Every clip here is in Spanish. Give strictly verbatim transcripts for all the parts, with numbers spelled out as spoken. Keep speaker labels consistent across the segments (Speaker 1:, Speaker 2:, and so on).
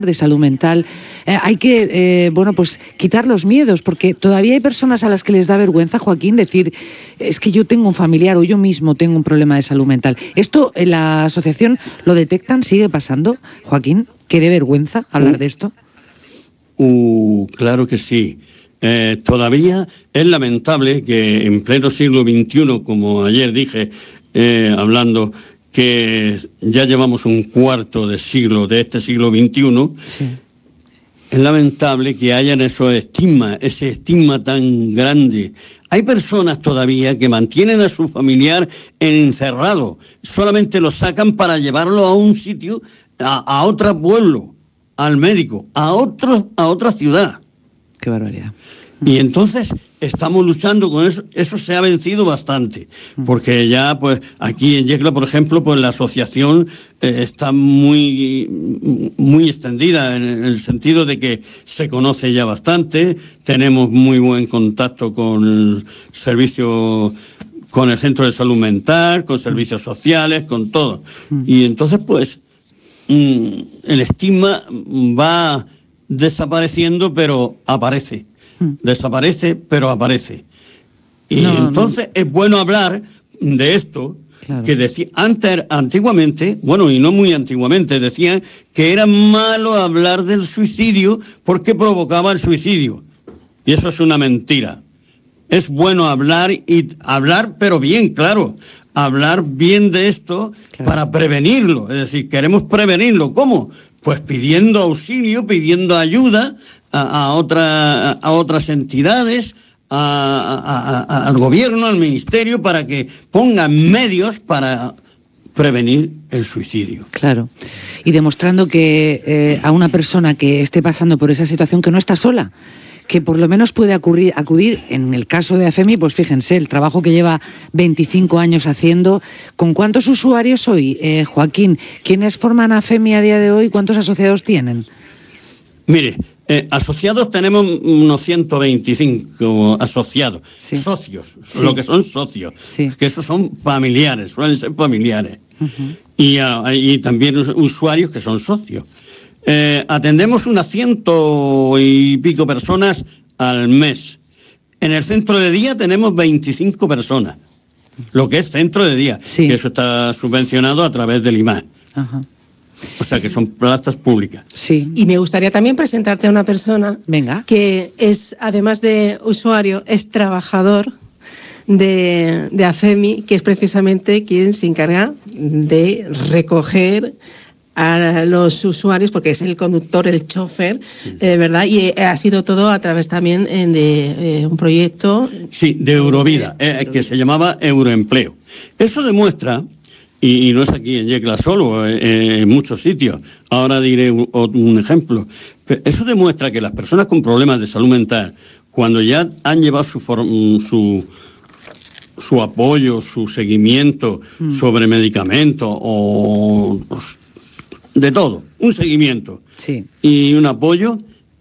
Speaker 1: de salud mental, eh, hay que, eh, bueno, pues quitar los miedos, porque todavía hay personas a las que les da vergüenza, Joaquín, decir, es que yo tengo un familiar o yo mismo tengo un problema de salud mental. ¿Esto en la asociación lo detectan? ¿Sigue pasando, Joaquín? ¿Que dé vergüenza hablar uh, de esto?
Speaker 2: Uh, claro que sí. Eh, todavía es lamentable que en pleno siglo veintiuno, como ayer dije, eh, hablando, que ya llevamos un cuarto de siglo de este siglo veintiuno, sí. Es lamentable que hayan esos estigmas, ese estigma tan grande. Hay personas todavía que mantienen a su familiar encerrado, solamente lo sacan para llevarlo a un sitio, a, a otro pueblo, al médico, a otro, a otra ciudad.
Speaker 1: Qué barbaridad.
Speaker 2: Y entonces estamos luchando con eso, eso se ha vencido bastante, porque ya pues aquí en Yecla, por ejemplo, pues la asociación eh, está muy, muy extendida en el sentido de que se conoce ya bastante, tenemos muy buen contacto con el servicio, con el centro de salud mental, con servicios sociales, con todo. Y entonces pues mm, el estigma va desapareciendo, pero aparece. Desaparece, pero aparece. Y no, entonces no. Es bueno hablar de esto, claro. Que decía antes, antiguamente, bueno, y no muy antiguamente, decían que era malo hablar del suicidio porque provocaba el suicidio. Y eso es una mentira. Es bueno hablar, y hablar, pero bien, claro. Hablar bien de esto, claro. Para prevenirlo. Es decir, queremos prevenirlo. ¿Cómo? Pues pidiendo auxilio, pidiendo ayuda a, a, otra, a otras entidades, a, a, a, al gobierno, al ministerio, para que pongan medios para prevenir el suicidio.
Speaker 1: Claro. Y demostrando que eh, a una persona que esté pasando por esa situación, que no está sola, que por lo menos puede acudir, acudir, en el caso de AFEMI, pues fíjense, el trabajo que lleva veinticinco años haciendo. ¿Con cuántos usuarios hoy, eh, Joaquín? ¿Quiénes forman AFEMI a día de hoy? ¿Cuántos asociados tienen?
Speaker 2: Mire, eh, asociados tenemos unos ciento veinticinco asociados, sí. Socios, sí. Lo que son socios, sí. Que esos son familiares, suelen ser familiares. Uh-huh. y, uh, y también usuarios que son socios. Eh, atendemos unas ciento y pico personas al mes. En el centro de día tenemos veinticinco personas, lo que es centro de día, sí. Que eso está subvencionado a través del I M A E. Ajá. O sea, que son plazas públicas.
Speaker 3: Sí. Y me gustaría también presentarte a una persona
Speaker 1: Venga.
Speaker 3: Que es, además de usuario, es trabajador de, de AFEMI, que es precisamente quien se encarga de recoger a los usuarios, porque es el conductor, el chofer, eh, ¿verdad? Y ha sido todo a través también de eh, un proyecto...
Speaker 2: Sí, de Eurovida, eh, que se llamaba Euroempleo. Eso demuestra, y, y no es aquí en Yecla solo, eh, en muchos sitios, ahora diré un, un ejemplo, pero eso demuestra que las personas con problemas de salud mental, cuando ya han llevado su... su su apoyo, su seguimiento mm. sobre medicamentos o... de todo, un seguimiento,
Speaker 1: sí.
Speaker 2: Y un apoyo,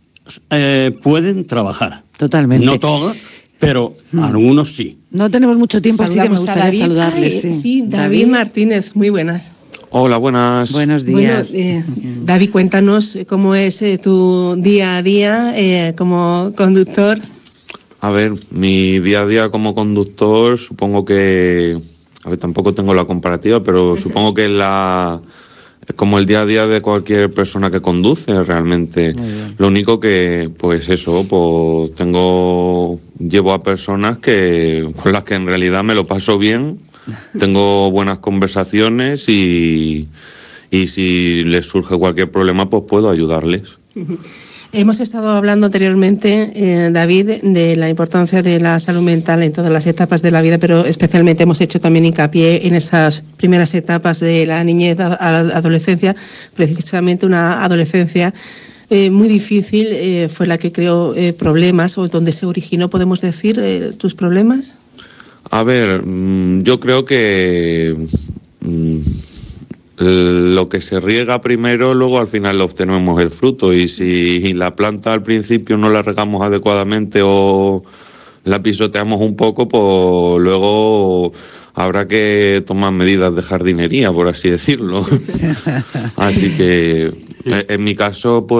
Speaker 2: eh, pueden trabajar.
Speaker 1: Totalmente.
Speaker 2: No todos, pero hmm. algunos sí.
Speaker 1: No tenemos mucho tiempo, así que me gustaría saludarles.
Speaker 3: Sí, sí, David, David Martínez, muy buenas.
Speaker 4: Hola, buenas.
Speaker 1: Buenos días.
Speaker 3: Bueno, eh, David, cuéntanos cómo es eh, tu día a día eh, como conductor.
Speaker 4: A ver, mi día a día como conductor, supongo que... A ver, tampoco tengo la comparativa, pero supongo que la... Es como el día a día de cualquier persona que conduce, realmente. Lo único que, pues eso, pues tengo, llevo a personas que con las que en realidad me lo paso bien, tengo buenas conversaciones y, y si les surge cualquier problema, pues puedo ayudarles.
Speaker 3: Hemos estado hablando anteriormente, eh, David, de la importancia de la salud mental en todas las etapas de la vida, pero especialmente hemos hecho también hincapié en esas primeras etapas de la niñez a la adolescencia, precisamente una adolescencia eh, muy difícil, eh, fue la que creó eh, problemas, o donde se originó, podemos decir, eh, tus problemas.
Speaker 4: A ver, yo creo que... lo que se riega primero, luego al final obtenemos el fruto, y si la planta al principio no la regamos adecuadamente o la pisoteamos un poco, pues luego habrá que tomar medidas de jardinería, por así decirlo. Así que en mi caso, pues